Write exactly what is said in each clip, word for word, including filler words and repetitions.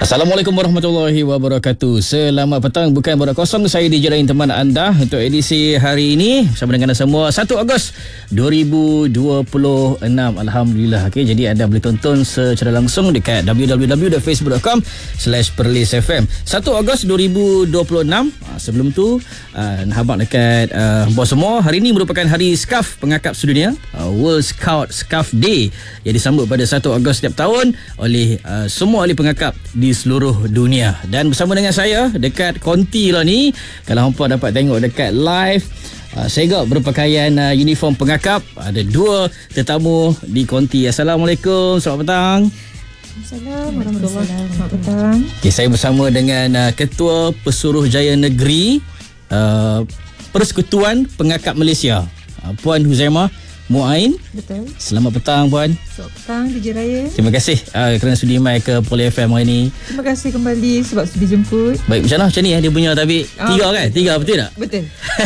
Assalamualaikum warahmatullahi wabarakatuh. Selamat petang, bukan borak kosong. Saya D J Lain, teman anda untuk edisi hari ini bersama dengan anda semua satu Ogos dua ribu dua puluh enam. Alhamdulillah. Okey, jadi anda boleh tonton secara langsung dekat w w w dot facebook dot com slash perlis f m. satu Ogos dua ribu dua puluh enam. Sebelum tu uh, nak habaq dekat uh, bos semua, hari ini merupakan hari Skaf Pengakap Sedunia, uh, World Scout Skaf Day, yang disambut pada satu Ogos setiap tahun oleh uh, semua ahli pengakap di seluruh dunia. Dan bersama dengan saya dekat konti lah ni, kalau hampa dapat tengok dekat live, uh, Segak berpakaian uh, uniform pengakap. Ada dua tetamu di konti. Assalamualaikum, selamat petang. Assalamualaikum warahmatullahi wabarakatuh. Selamat petang. Okay, saya bersama dengan uh, Ketua Pesuruhjaya Negeri uh, Persekutuan Pengakap Malaysia, uh, Puan Huzaimah Muain. Betul. Selamat petang, Puan. Selamat petang, D J Raya. Terima kasih uh, kerana sudi mai ke Perlis F M hari ini. Terima kasih kembali sebab sudi jemput. Baik, macam mana macam ni eh, dia punya tabik Ah, tiga betul. kan? Tiga, betul tak? Betul.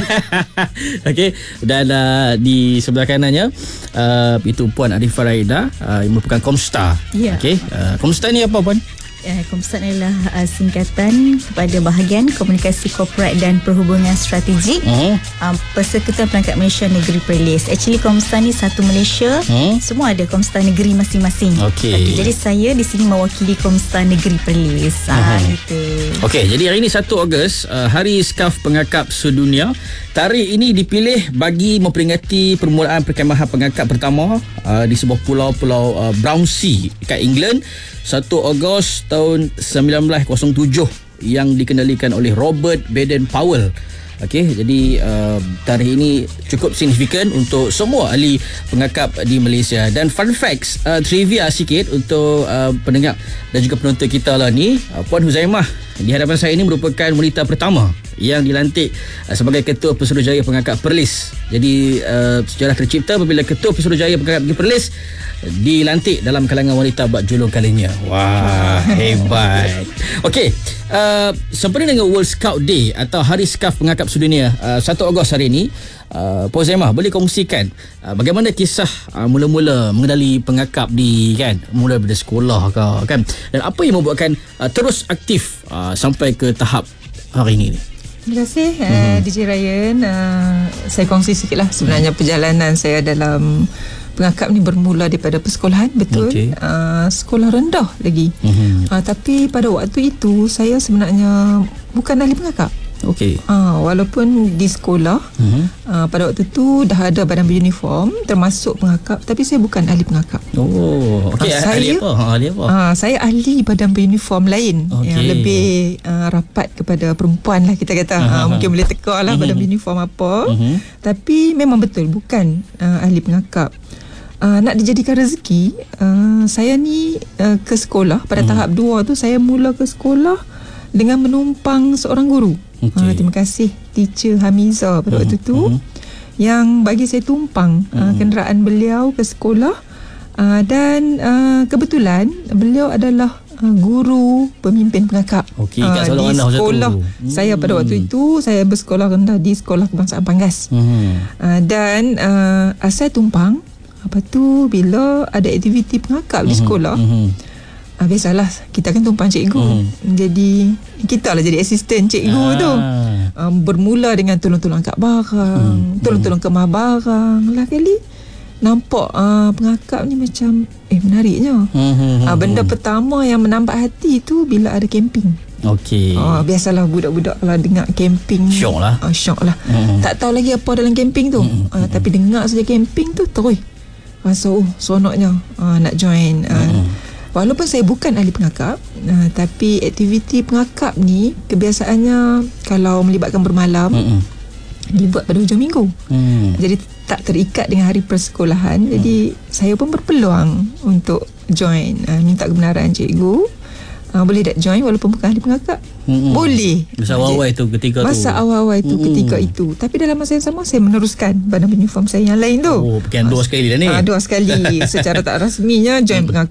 Okey, dan uh, di sebelah kanannya uh, itu Puan Arifah Raida, uh, yang merupakan Komstar. Ya. Okey, uh, Komstar ni apa, Puan? Eh, Komstar adalah uh, singkatan kepada bahagian Komunikasi Korporat dan Perhubungan Strategik Uh-huh. uh, Persekutuan Pengangkat Malaysia Negeri Perlis. Actually Komstar ni satu Malaysia, Hmm. semua ada Komstar negeri masing-masing. Okey. Okay, jadi saya di sini mewakili Komstar Negeri Perlis. Ah, Uh-huh. gitu. Okey, jadi hari ini satu Ogos, uh, Hari Skaf Pengakap Sedunia. Tarikh ini dipilih bagi memperingati permulaan perkemahan pengakap pertama uh, di sebuah pulau, Pulau uh, Brownsea dekat England, satu Ogos tahun sembilan belas kosong tujuh, yang dikendalikan oleh Robert Baden-Powell. Okey, jadi uh, tarikh ini cukup signifikan untuk semua ahli pengakap di Malaysia. Dan fun facts, uh, trivia sikit untuk uh, pendengar dan juga penonton kita lah ni, uh, Puan Huzaimah di hadapan saya ini merupakan wanita pertama yang dilantik uh, sebagai Ketua Pesuruhjaya Pengakap Perlis. Jadi uh, sejarah tercipta apabila Ketua Pesuruhjaya Pengakap di Perlis dilantik dalam kalangan wanita buat julung kalinya. Wah, hebat. Okey, uh, sempena dengan World Scout Day atau Hari Skaf Pengakap Sedunia uh, satu Ogos hari ini, uh, Puan Huzaimah boleh kongsikan uh, bagaimana kisah uh, mula-mula mengenali pengakap di, kan, mula daripada sekolah ke, kan, dan apa yang membuatkan uh, terus aktif uh, sampai ke tahap hari ini ni? Terima kasih uh, D J Ryan. Uh, saya kongsi sikit lah sebenarnya perjalanan saya dalam pengakap ni bermula daripada persekolahan. Betul. Okey. Uh, sekolah rendah lagi. Mhm. Uh, tapi pada waktu itu saya sebenarnya bukan ahli pengakap. Okey. Uh, walaupun di sekolah, Mhm. uh, pada waktu tu dah ada badan beruniform termasuk pengakap, tapi saya bukan ahli pengakap. Oh, okey. Ah, Ahli saya- apa? Ha, ahli apa? Ah, saya ahli badan beruniform lain Okey. yang lebih uh, rapat kepada perempuan lah, kita kata. Aha. Ah, mungkin boleh teka lah Mhm. badan beruniform apa. Mhm. Tapi memang betul bukan uh, ahli pengakap. Uh, nak dijadikan rezeki, uh, saya ni uh, ke sekolah pada Mhm. tahap dua tu, saya mula ke sekolah dengan menumpang seorang guru. Okey. Uh, terima kasih Teacher Hamiza pada waktu tu, Mhm. yang bagi saya tumpang uh, Mhm. kenderaan beliau ke sekolah. Uh, dan uh, kebetulan beliau adalah uh, guru pemimpin pengakap. Okey, Ah, kat sekolah di rendah macam tu. sekolah Hmm. saya pada waktu itu, saya bersekolah rendah di Sekolah Kebangsaan Pangas. Mhm. Uh, dan uh, saya tumpang. Lepas tu bila ada aktiviti pengakap di sekolah, Mhm. uh, biasalah kita kan tumpang cikgu. Mhm. Jadi kita lah jadi asisten cikgu Ah. tu. Um, bermula dengan tolong-tolong angkat barang, Hmm. tolong-tolong kemas barang. Lah kali nampak uh, pengakap ni macam eh menariknya. Mhm. Uh, benda pertama yang menambat hati tu bila ada camping. Okey. Uh, biasalah budak-budak kalau dengar camping, Syok lah. Uh, syok lah. Mhm. Tak tahu lagi apa dalam camping tu. Mhm. Uh, tapi dengar saja camping tu terus rasa oh seronoknya uh, nak join. Uh, Mhm. Walaupun saya bukan ahli pengakap, uh, tapi aktiviti pengakap ni kebiasaannya kalau melibatkan bermalam, Mhm. dibuat pada hujung minggu. Hmm. Jadi tak terikat dengan hari persekolahan. Jadi saya pun berpeluang untuk join, uh, minta kebenaran cikgu. Uh, boleh tak join walaupun bukan ahli pengakap? Mm-mm. Boleh. Masa awal-awal itu ketika tu. Masa awal-awal itu Mm-mm. ketika itu. Tapi dalam masa yang sama saya meneruskan badan uniform saya yang lain tu. Oh, bukan dua sekali dah ni. Ah, dua sekali secara tak rasminya join pengakap.